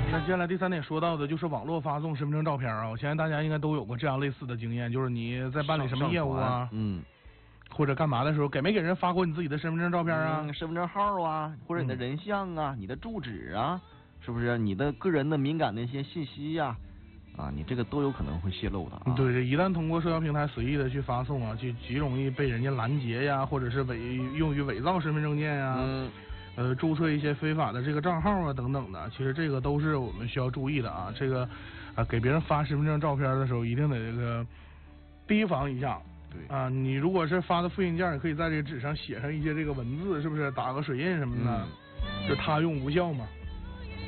那接下来第3点说到的就是网络发送身份证照片啊，我相信大家应该都有过这样类似的经验，就是你在办理什么业务啊，或者干嘛的时候，给没给人发过你自己的身份证照片啊？ 身份证号啊，或者你的人像啊，你的住址啊，是不是你的个人的敏感的一些信息呀？你这个都有可能会泄露的啊。 对，一旦通过社交平台随意的去发送啊，就极容易被人家拦截呀，或者是用于伪造身份证件呀。注册一些非法的这个账号啊等等的，其实这个都是我们需要注意的啊。这个给别人发身份证照片的时候，一定得这个提防一下。 对啊，你如果是发的复印件，可以在这个纸上写上一些这个文字，是不是打个水印什么的，就他用无效嘛。